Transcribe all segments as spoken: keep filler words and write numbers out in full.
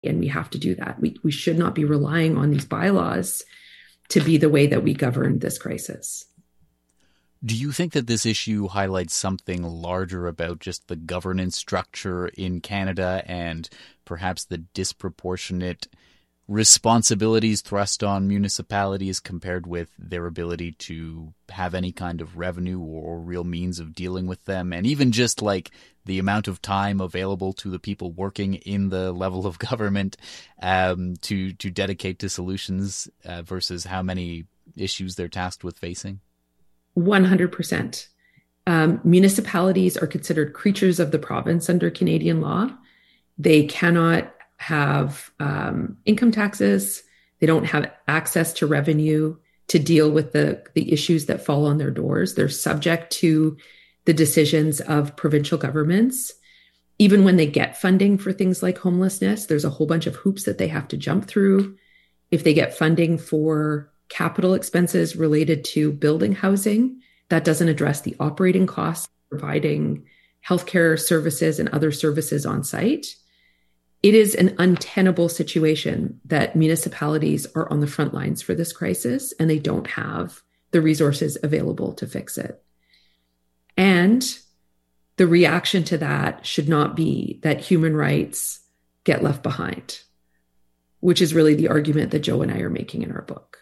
and we have to do that. We, we should not be relying on these bylaws to be the way that we govern this crisis. Do you think that this issue highlights something larger about just the governance structure in Canada and perhaps the disproportionate responsibilities thrust on municipalities compared with their ability to have any kind of revenue or real means of dealing with them, and even just like the amount of time available to the people working in the level of government um, to to dedicate to solutions uh, versus how many issues they're tasked with facing? one hundred percent. Um, municipalities are considered creatures of the province under Canadian law. They cannot have um, income taxes. They don't have access to revenue to deal with the, the issues that fall on their doors. They're subject to the decisions of provincial governments. Even when they get funding for things like homelessness, there's a whole bunch of hoops that they have to jump through. If they get funding for capital expenses related to building housing, that doesn't address the operating costs, providing healthcare services and other services on site. It is an untenable situation that municipalities are on the front lines for this crisis, and they don't have the resources available to fix it. And the reaction to that should not be that human rights get left behind, which is really the argument that Joe and I are making in our book.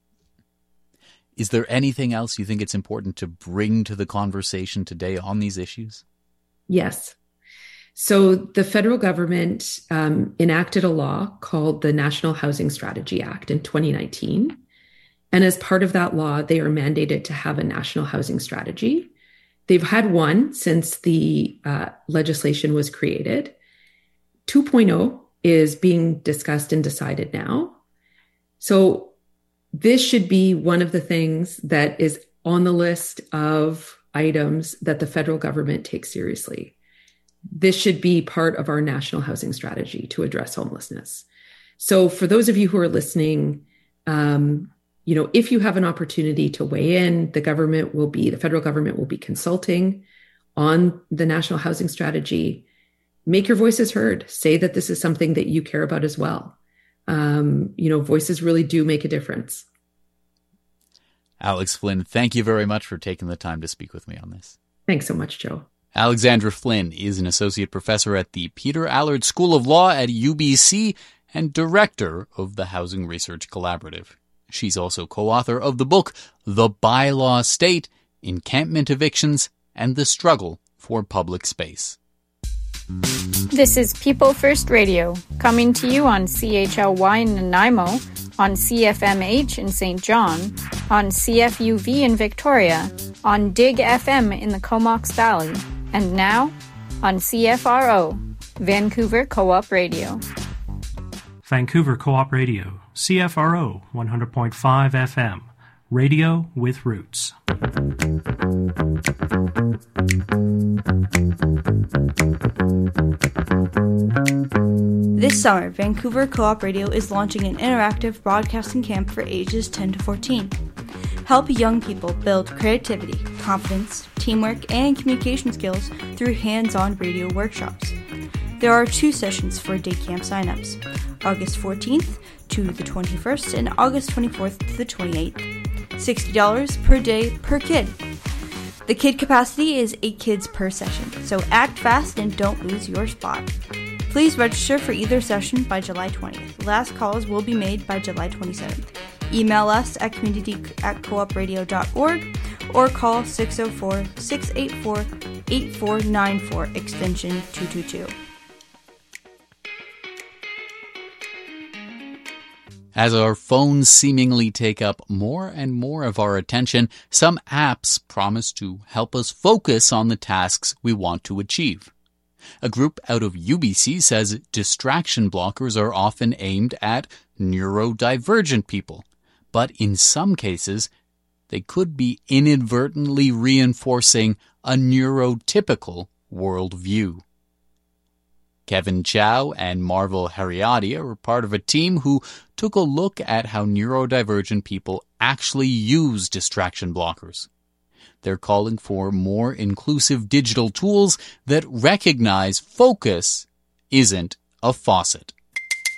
Is there anything else you think it's important to bring to the conversation today on these issues? Yes. So the federal government um, enacted a law called the National Housing Strategy Act in twenty nineteen. And as part of that law, they are mandated to have a national housing strategy. They've had one since the uh, legislation was created. two point oh is being discussed and decided now. So this should be one of the things that is on the list of items that the federal government takes seriously. This should be part of our national housing strategy to address homelessness. So for those of you who are listening, um, you know, if you have an opportunity to weigh in, the government will be, the federal government will be consulting on the national housing strategy. Make your voices heard. Say that this is something that you care about as well. Um, you know, voices really do make a difference. Alex Flynn, thank you very much for taking the time to speak with me on this. Thanks so much, Joe. Alexandra Flynn is an associate professor at the Peter Allard School of Law at U B C and director of the Housing Research Collaborative. She's also co-author of the book, The Bylaw State, Encampment Evictions and the Struggle for Public Space. This is People First Radio, coming to you on C H L Y in Nanaimo, on C F M H in Saint John, on C F U V in Victoria, on Dig F M in the Comox Valley, and now on C F R O, Vancouver Co-op Radio. Vancouver Co-op Radio, C F R O one hundred point five F M, radio with roots. This summer, Vancouver Co-op Radio is launching an interactive broadcasting camp for ages ten to fourteen. Help young people build creativity, confidence, teamwork, and communication skills through hands-on radio workshops. There are two sessions for day camp signups, August fourteenth to the twenty-first and August twenty-fourth to the twenty-eighth. sixty dollars per day per kid. The kid capacity is eight kids per session, so act fast and don't lose your spot. Please register for either session by July twentieth. Last calls will be made by July twenty-seventh. Email us at community at coopradio dot org or call six oh four, six eight four, eight four nine four extension two two two. As our phones seemingly take up more and more of our attention, some apps promise to help us focus on the tasks we want to achieve. A group out of U B C says distraction blockers are often aimed at neurodivergent people, but in some cases, they could be inadvertently reinforcing a neurotypical worldview. Kevin Chow and Marvel Hariadia were part of a team who took a look at how neurodivergent people actually use distraction blockers. They're calling for more inclusive digital tools that recognize focus isn't a faucet.